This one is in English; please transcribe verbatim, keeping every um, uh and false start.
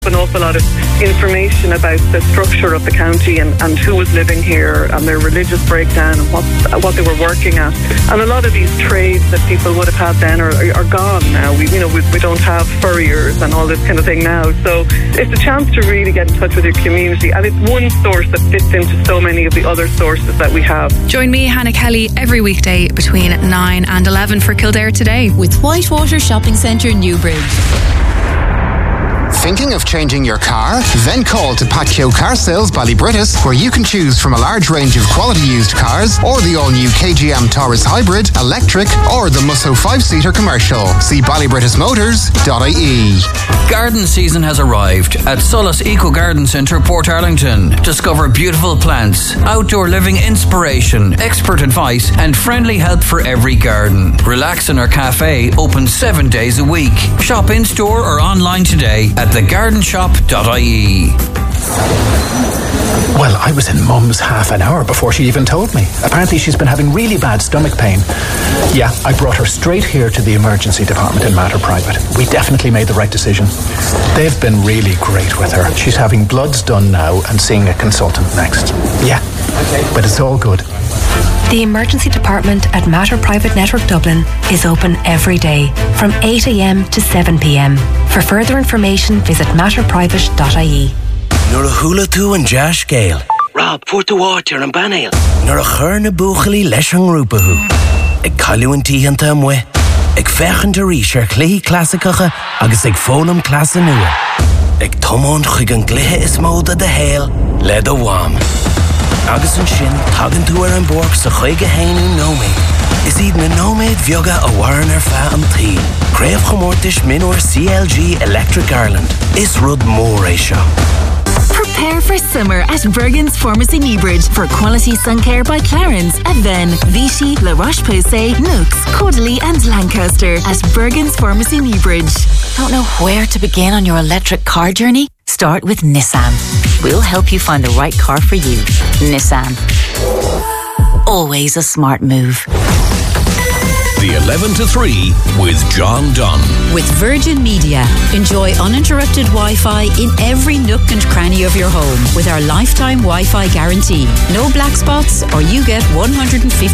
an awful lot of information about the structure of the county and, and who was living here and their religious breakdown and what what they were working at. And a lot of these trades that people would have had then are, are gone now. We you know we, we don't have furriers and all this kind of thing now. So it's a chance to really get in touch with your community, and it's one source that fits into so many of the other sources that we have. Join me, Hannah Kelly, every weekday between nine and eleven for Kildare Today with Whitewater Shopping Centre, Newbridge. Thinking of changing your car? Then call to Patio Car Sales Ballybrittis, where you can choose from a large range of quality used cars or the all-new K G M Taurus Hybrid, electric or the Musso five-seater commercial. See ballybrittis motors dot I E. Garden season has arrived at Solace Eco Garden Centre, Portarlington. Discover beautiful plants, outdoor living inspiration, expert advice and friendly help for every garden. Relax in our cafe, open seven days a week. Shop in-store or online today at the garden shop dot I E. Well, I was in Mum's half an hour before she even told me. Apparently she's been having really bad stomach pain. Yeah, I brought her straight here to the emergency department in Mater Private. We definitely made the right decision. They've been really great with her. She's having bloods done now and seeing a consultant next. Yeah, but it's all good. The emergency department at Mater Private Network Dublin is open every day from eight a.m. to seven p.m. For further information, visit mater private dot I E. Nor a hula tú an Josh Gale. Rob, for to water and banale. Nor a churn a buchali leshang rupahu. Eg calu an tihanta amwe. Eg fechen te risher clee classicacha agus eg fonum class nua. Eg tomon chig an glihe is moda de hail led a wam. Agus an sin tagan tú ar an borg sa chuige hainu nóméid. Is iad na nóméid bheoga a waran ar fa an tí. Craibh chomórtais minor C L G Electric Ireland. Is rud mór é seo. Prepare for summer at Bergen's Pharmacy Newbridge for quality sun care by Clarins, Aven, Vichy, La Roche-Posay, Nooks, Caudalie and Lancaster at Bergen's Pharmacy Newbridge. Don't know where to begin on your electric car journey? Start with Nissan. We'll help you find the right car for you. Nissan. Always a smart move. The eleven to three with John Dunn. With Virgin Media. Enjoy uninterrupted Wi-Fi in every nook and cranny of your home with our lifetime Wi-Fi guarantee. No black spots or you get one hundred fifty